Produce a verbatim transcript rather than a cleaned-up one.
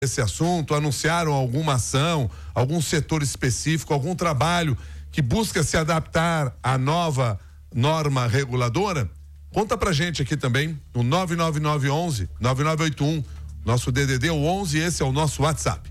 esse assunto, anunciaram alguma ação, algum setor específico, algum trabalho que busca se adaptar à nova norma reguladora? Conta pra gente aqui também, no nove nove nove onze nove nove oito um, nosso D D D, o onze, esse é o nosso WhatsApp.